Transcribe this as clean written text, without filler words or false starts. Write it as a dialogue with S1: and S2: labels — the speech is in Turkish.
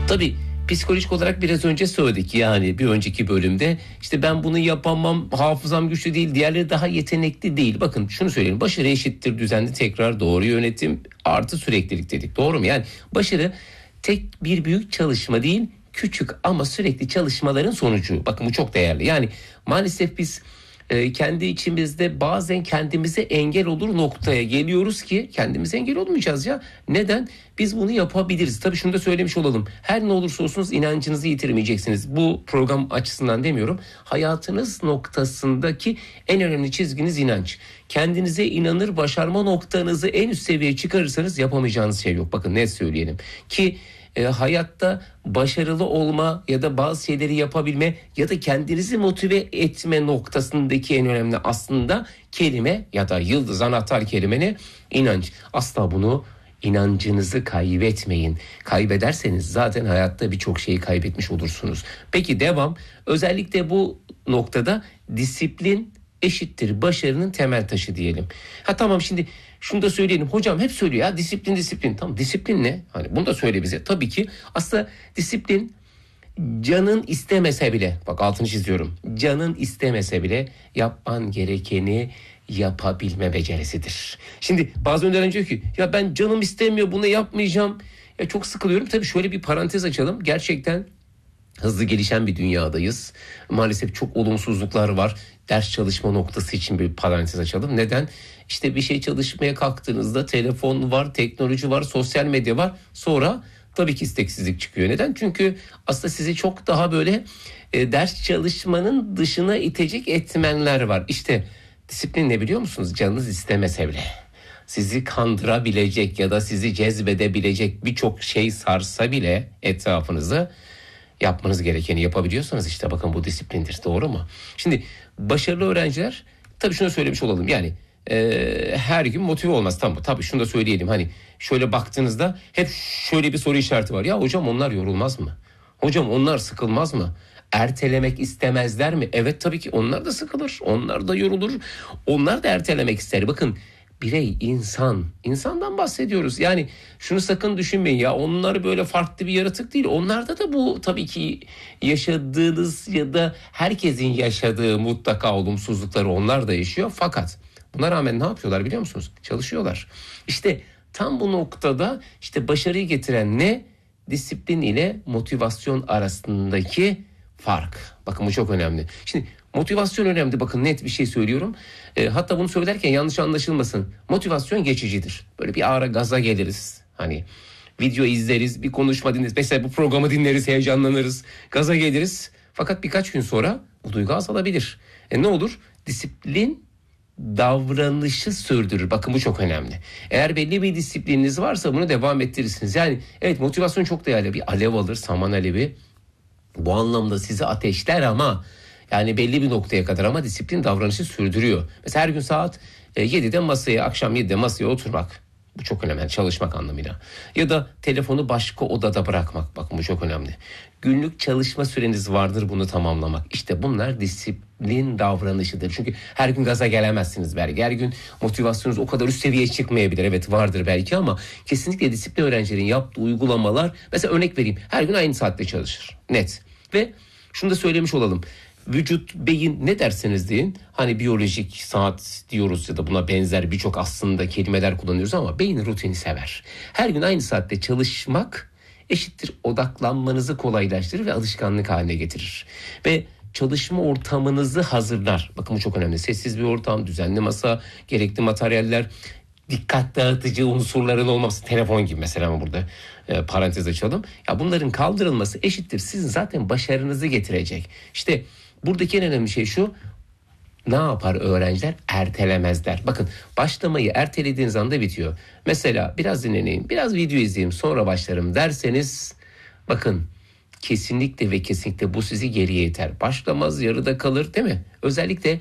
S1: Tabii psikolojik olarak biraz önce söyledik, yani bir önceki bölümde işte ben bunu yapamam, hafızam güçlü değil, diğerleri daha yetenekli değil. Bakın şunu söyleyeyim, başarı eşittir düzenli tekrar, doğru yönetim artı süreklilik dedik, doğru mu? Yani başarı tek bir büyük çalışma değil, küçük ama sürekli çalışmaların sonucu. Bakın bu çok değerli. Yani maalesef biz kendi içimizde bazen kendimize engel olur noktaya geliyoruz ki kendimize engel olmayacağız ya. Neden? Biz bunu yapabiliriz. Tabii şunu da söylemiş olalım. Her ne olursa olsunuz inancınızı yitirmeyeceksiniz. Bu program açısından demiyorum. Hayatınız noktasındaki en önemli çizginiz inanç. Kendinize inanır, başarma noktanızı en üst seviyeye çıkarırsanız yapamayacağınız şey yok. Bakın net söyleyelim ki hayatta başarılı olma ya da bazı şeyleri yapabilme ya da kendinizi motive etme noktasındaki en önemli aslında kelime ya da yıldız anahtar kelime ne? İnanç. Asla bunu, inancınızı kaybetmeyin. Kaybederseniz zaten hayatta birçok şeyi kaybetmiş olursunuz. Peki devam. Özellikle bu noktada disiplin eşittir başarının temel taşı diyelim. Ha tamam, şimdi şunu da söyleyelim. Hocam hep söylüyor ya disiplin disiplin. Tamam, disiplin ne? Hani bunu da söyle bize. Tabii ki aslında disiplin canın istemese bile, bak altını çiziyorum, canın istemese bile yapman gerekeni yapabilme becerisidir. Şimdi bazı öğrenciler diyor ki ya ben canım istemiyor, bunu yapmayacağım. Ya çok sıkılıyorum. Tabii şöyle bir parantez açalım. Gerçekten hızlı gelişen bir dünyadayız. Maalesef çok olumsuzluklar var. Ders çalışma noktası için bir parantez açalım. Neden? İşte bir şey çalışmaya kalktığınızda telefon var, teknoloji var, sosyal medya var. Sonra tabii ki isteksizlik çıkıyor. Neden? Çünkü aslında sizi çok daha böyle ders çalışmanın dışına itecek etmenler var. İşte disiplin ne biliyor musunuz? Canınız istemese bile, sizi kandırabilecek ya da sizi cezbedebilecek birçok şey sarsa bile etrafınızı, yapmanız gerekeni yapabiliyorsanız işte bakın bu disiplindir, doğru mu? Şimdi başarılı öğrenciler, tabii şunu söylemiş olalım, yani her gün motive olmaz, tamam mı? Tabii şunu da söyleyelim, hani şöyle baktığınızda hep şöyle bir soru işareti var. Ya hocam onlar yorulmaz mı? Hocam onlar sıkılmaz mı? Ertelemek istemezler mi? Evet tabii ki onlar da sıkılır, onlar da yorulur, onlar da ertelemek ister. Bakın birey, insandan bahsediyoruz. Yani şunu sakın düşünmeyin ya, onlar böyle farklı bir yaratık değil. Onlarda da bu tabii ki yaşadığınız ya da herkesin yaşadığı mutlaka olumsuzlukları onlar da yaşıyor. Fakat buna rağmen ne yapıyorlar biliyor musunuz? Çalışıyorlar. İşte tam bu noktada işte başarıyı getiren ne? Disiplin ile motivasyon arasındaki fark. Bakın bu çok önemli. Şimdi motivasyon önemli. Bakın net bir şey söylüyorum. Hatta bunu söylerken yanlış anlaşılmasın. Motivasyon geçicidir. Böyle bir ara gaza geliriz. Hani video izleriz, bir konuşma dinleriz. Mesela bu programı dinleriz, heyecanlanırız. Gaza geliriz. Fakat birkaç gün sonra bu duygu azalabilir. Ne olur? Disiplin davranışı sürdürür. Bakın bu çok önemli. Eğer belli bir disiplininiz varsa bunu devam ettirirsiniz. Yani evet, motivasyon çok değerli. Bir alev alır, saman alevi. Bu anlamda sizi ateşler ama yani belli bir noktaya kadar, ama disiplin davranışı sürdürüyor. Mesela her gün saat 7'de masaya, akşam 7'de masaya oturmak. Bu çok önemli, çalışmak anlamıyla. Ya da telefonu başka odada bırakmak. Bakın bu çok önemli. Günlük çalışma süreniz vardır, bunu tamamlamak. İşte bunlar disiplin davranışıdır. Çünkü her gün gaza gelemezsiniz belki. Her gün motivasyonunuz o kadar üst seviyeye çıkmayabilir. Evet vardır belki ama kesinlikle disiplin öğrencilerin yaptığı uygulamalar. Mesela örnek vereyim. Her gün aynı saatte çalışır. Net. Ve şunu da söylemiş olalım. Vücut, beyin, ne derseniz deyin. Hani biyolojik saat diyoruz ya da buna benzer birçok aslında kelimeler kullanıyoruz ama beyin rutini sever. Her gün aynı saatte çalışmak eşittir odaklanmanızı kolaylaştırır ve alışkanlık haline getirir. Ve çalışma ortamınızı hazırlar. Bakın bu çok önemli. Sessiz bir ortam, düzenli masa, gerekli materyaller, dikkat dağıtıcı unsurların olması, telefon gibi mesela, ama burada parantez açalım. Ya bunların kaldırılması eşittir sizin zaten başarınızı getirecek. İşte buradaki en önemli şey şu: ne yapar öğrenciler? Ertelemezler. Bakın başlamayı ertelediğiniz anda bitiyor. Mesela biraz dinleneyim, biraz video izleyeyim, sonra başlarım derseniz bakın kesinlikle ve kesinlikle bu sizi geriye iter. Başlamaz, yarıda kalır, değil mi? Özellikle